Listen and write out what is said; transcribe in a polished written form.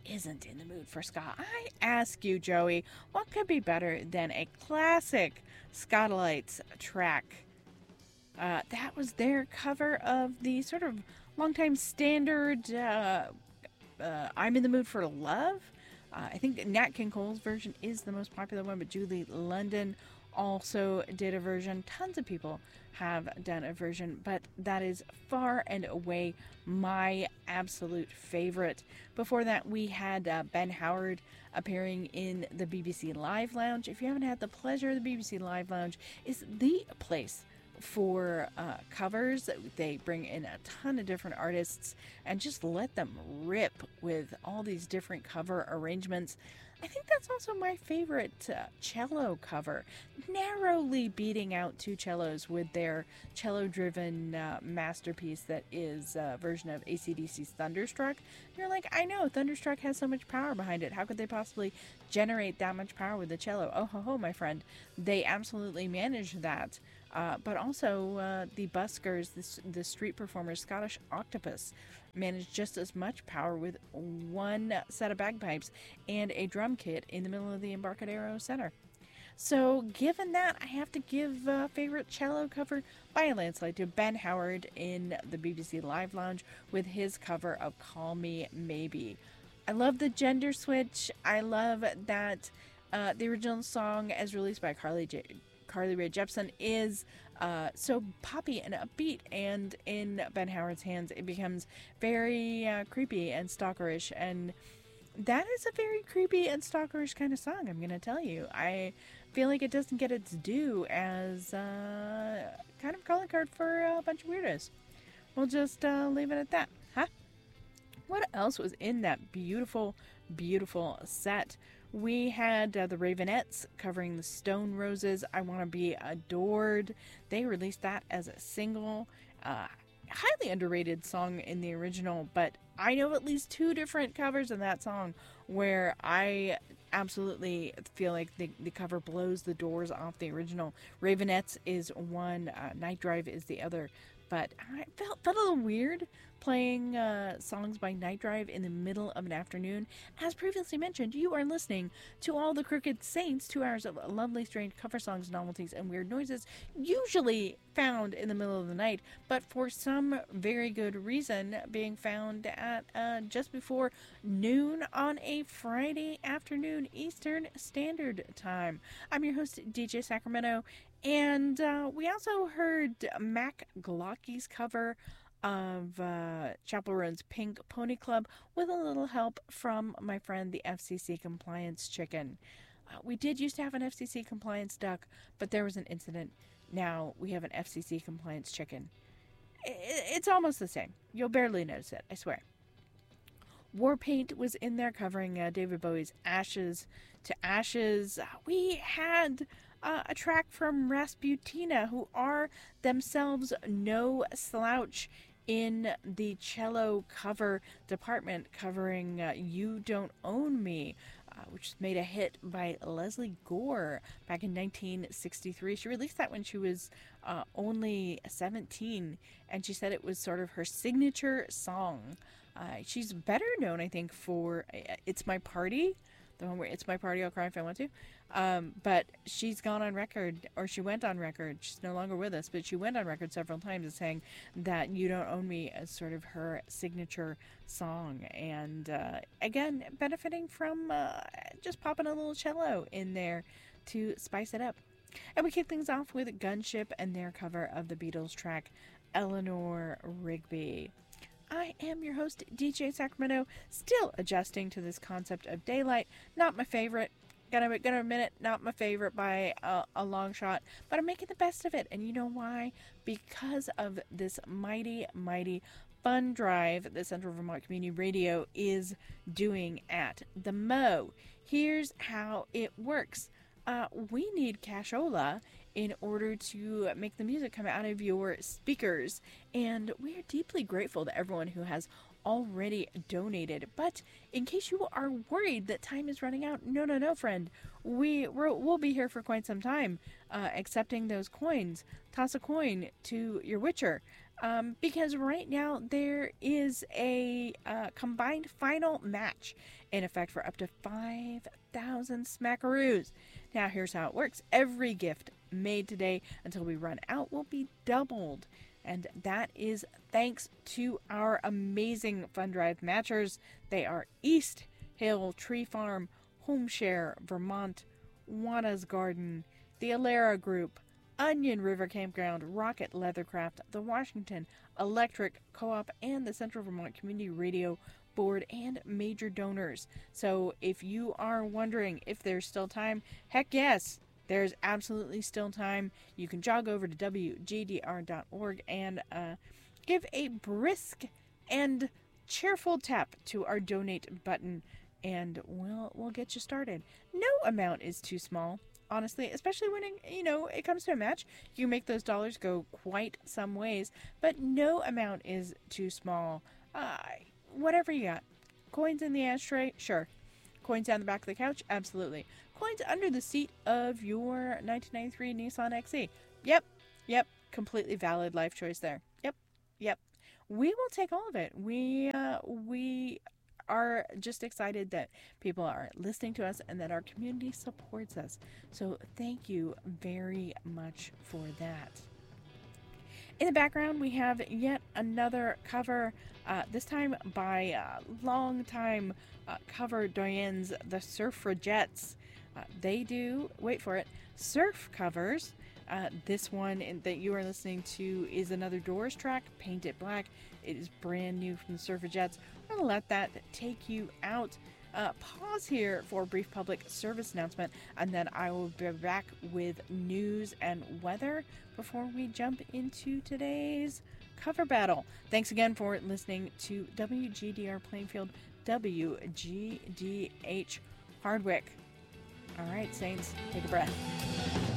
isn't in the mood for ska? I ask you, Joey, what could be better than a classic Scotalites track? That was their cover of the sort of longtime standard I'm in the Mood for Love. I think Nat King Cole's version is the most popular one, but Julie London also did a version. Tons of people have done a version, but that is far and away my absolute favorite. Before that, we had Ben Howard appearing in the BBC Live Lounge. If you haven't had the pleasure, the BBC Live Lounge is the place for covers. They bring in a ton of different artists and just let them rip with all these different cover arrangements. I think that's also my favorite cello cover, narrowly beating out two cellos with their cello driven masterpiece that is a version of AC/DC's Thunderstruck. And you're like, I know, Thunderstruck has so much power behind it. How could they possibly generate that much power with the cello? Oh ho ho, my friend. They absolutely managed that. But also the buskers, the street performers, Scottish Octopus, managed just as much power with one set of bagpipes and a drum kit in the middle of the Embarcadero Center. So, given that, I have to give favorite cello cover by a landslide to Ben Howard in the BBC Live Lounge with his cover of Call Me Maybe. I love the gender switch. I love that the original song, as released by Carly Rae Jepsen, is so poppy and upbeat, and in Ben Howard's hands it becomes very creepy and stalkerish, and that is a very creepy and stalkerish kind of song, I'm gonna tell you. I feel like it doesn't get its due as kind of calling card for a bunch of weirdos. We'll just leave it at that, huh? What else was in that beautiful, beautiful set? We had the Ravenettes covering the Stone Roses, I Want to Be Adored. They released that as a single. Highly underrated song in the original, but I know at least two different covers of that song where I absolutely feel like the cover blows the doors off the original. Ravenettes is one, Night Drive is the other. But I felt a little weird playing songs by Night Drive in the middle of an afternoon. As previously mentioned, you are listening to All the Crooked Saints, 2 hours of lovely, strange cover songs, novelties, and weird noises, usually found in the middle of the night, but for some very good reason being found at just before noon on a Friday afternoon Eastern Standard Time. I'm your host, DJ Sacramento, and we also heard Mac Glocky's cover of Chappell Roan's Pink Pony Club with a little help from my friend the FCC Compliance Chicken. We did used to have an FCC Compliance Duck, but there was an incident. Now we have an FCC Compliance Chicken. It's almost the same. You'll barely notice it, I swear. Warpaint was in there covering David Bowie's Ashes to Ashes. We had a track from Rasputina, who are themselves no slouch in the cello cover department, covering You Don't Own Me, which made a hit by Leslie Gore back in 1963. She released that when she was only 17, and she said it was sort of her signature song. She's better known, I think, for It's My Party, the one where It's My Party, I'll Cry If I Want to. But she's gone on record, or she went on record, she's no longer with us, but she went on record several times as saying that You Don't Own Me as sort of her signature song. And again, benefiting from just popping a little cello in there to spice it up. And we kick things off with Gunship and their cover of the Beatles track Eleanor Rigby. I am your host, DJ Sacramento, still adjusting to this concept of daylight. Not my favorite. Gonna admit it, not my favorite by a long shot, but I'm making the best of it. And you know why? Because of this mighty, mighty fun drive that Central Vermont Community Radio is doing at the Mo. Here's how it works. We need cashola in order to make the music come out of your speakers, and we are deeply grateful to everyone who has already donated. But in case you are worried that time is running out, no, friend. We'll be here for quite some time, accepting those coins. Toss a coin to your Witcher. Because right now there is a combined final match in effect for up to 5,000 smackaroos. Now, here's how it works: every gift made today until we run out will be doubled. And that is thanks to our amazing Fun Drive matchers. They are East Hill Tree Farm, Home Share, Vermont, Juana's Garden, the Alera Group, Onion River Campground, Rocket Leathercraft, the Washington Electric Co-op, and the Central Vermont Community Radio Board, and major donors. So if you are wondering if there's still time, heck yes, there's absolutely still time. You can jog over to wgdr.org and give a brisk and cheerful tap to our donate button, and we'll get you started. No amount is too small, honestly, especially when it comes to a match. You make those dollars go quite some ways, but no amount is too small. Whatever you got. Coins in the ashtray? Sure. Coins down the back of the couch? Absolutely. Coins under the seat of your 1993 Nissan XE? Yep. Completely valid life choice there. Yep. We will take all of it. We are just excited that people are listening to us and that our community supports us. So thank you very much for that. In the background, we have yet another cover, this time by longtime cover doyens, the Surfragettes. They do, wait for it, surf covers. This one that you are listening to is another Doors track, Paint It Black. It is brand new from the Surfragettes. I'm going to let that take you out. Pause here for a brief public service announcement, and then I will be back with news and weather before we jump into today's cover battle. Thanks again for listening to WGDR Plainfield, WGDH Hardwick. All right, Saints, take a breath.